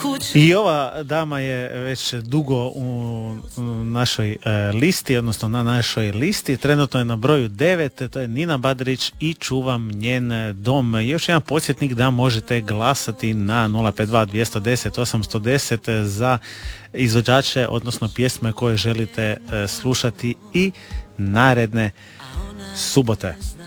I ova dama je već dugo u našoj listi, odnosno na našoj listi. Trenutno je na broju 9, to je Nina Badrić i Čuvam njen dom. Još jedan podsjetnik da možete glasati na 052 210 810 za izvođače, odnosno pjesme koje želite slušati i naredne subote.